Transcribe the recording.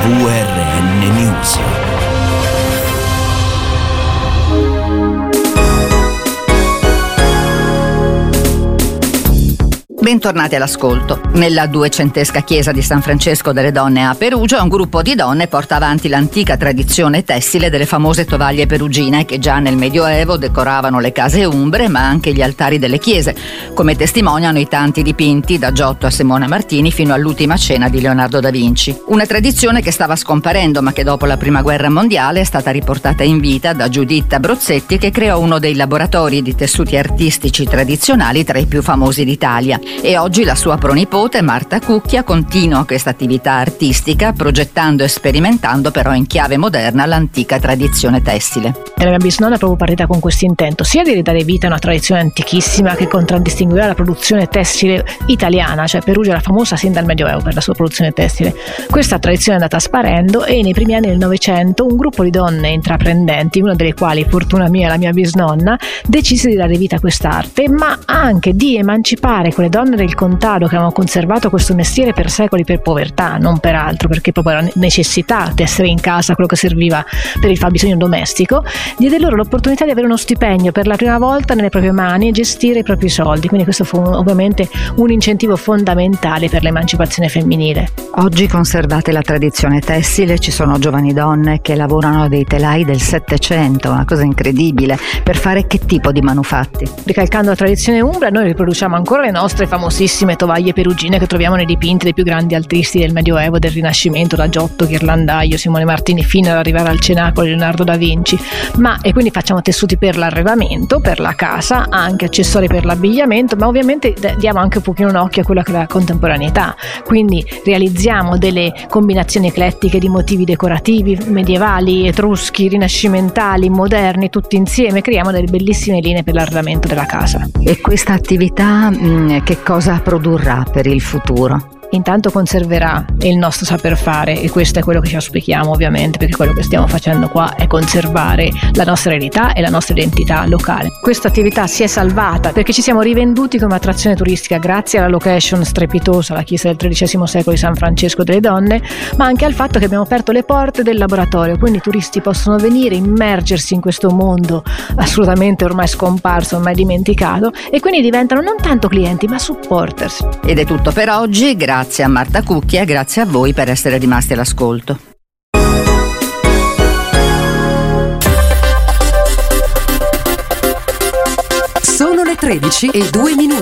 VRN News. Bentornati all'ascolto. Nella 200esca chiesa di San Francesco delle Donne a Perugia, un gruppo di donne porta avanti l'antica tradizione tessile delle famose tovaglie perugine che già nel Medioevo decoravano le case umbre ma anche gli altari delle chiese, come testimoniano i tanti dipinti da Giotto a Simone Martini fino all'Ultima cena di Leonardo da Vinci. Una tradizione che stava scomparendo ma che dopo la Prima Guerra Mondiale è stata riportata in vita da Giuditta Brozzetti, che creò uno dei laboratori di tessuti artistici tradizionali tra i più famosi d'Italia. E oggi la sua pronipote Marta Cucchia continua questa attività artistica, progettando e sperimentando però in chiave moderna l'antica tradizione tessile. La mia bisnonna è proprio partita con questo intento, sia di ridare vita a una tradizione antichissima che contraddistingueva la produzione tessile italiana, cioè Perugia era famosa sin dal Medioevo per la sua produzione tessile. Questa tradizione è andata sparendo e nei primi anni del Novecento un gruppo di donne intraprendenti, una delle quali, fortuna mia, la mia bisnonna, decise di dare vita a quest'arte, ma anche di emancipare quelle donne del contado che avevano conservato questo mestiere per secoli per povertà, non per altro, perché proprio era necessità di essere in casa, quello che serviva per il fabbisogno domestico, diede loro l'opportunità di avere uno stipendio per la prima volta nelle proprie mani e gestire i propri soldi. Quindi questo fu ovviamente un incentivo fondamentale per l'emancipazione femminile. Oggi conservate la tradizione tessile, ci sono giovani donne che lavorano a dei telai del Settecento, una cosa incredibile, per fare che tipo di manufatti? Ricalcando la tradizione umbra, noi riproduciamo ancora le nostre famosissime tovaglie perugine che troviamo nei dipinti dei più grandi artisti del Medioevo, del Rinascimento, da Giotto, Ghirlandaio, Simone Martini, fino ad arrivare al Cenacolo di Leonardo da Vinci. E quindi facciamo tessuti per l'arredamento, per la casa, anche accessori per l'abbigliamento, ma ovviamente diamo anche un pochino un occhio a quella che è la contemporaneità. Quindi realizziamo delle combinazioni eclettiche di motivi decorativi, medievali, etruschi, rinascimentali, moderni, tutti insieme, creiamo delle bellissime linee per l'arredamento della casa. E questa attività che cosa produrrà per il futuro? Intanto conserverà il nostro saper fare, e questo è quello che ci auspichiamo ovviamente, perché quello che stiamo facendo qua è conservare la nostra eredità e la nostra identità locale. Questa attività si è salvata perché ci siamo rivenduti come attrazione turistica grazie alla location strepitosa, la chiesa del XIII secolo di San Francesco delle Donne, ma anche al fatto che abbiamo aperto le porte del laboratorio, quindi i turisti possono venire, immergersi in questo mondo assolutamente ormai scomparso, ormai dimenticato, e quindi diventano non tanto clienti ma supporters. Ed è tutto per oggi, grazie a Marta Cucchia e grazie a voi per essere rimasti all'ascolto. Sono le 13:02.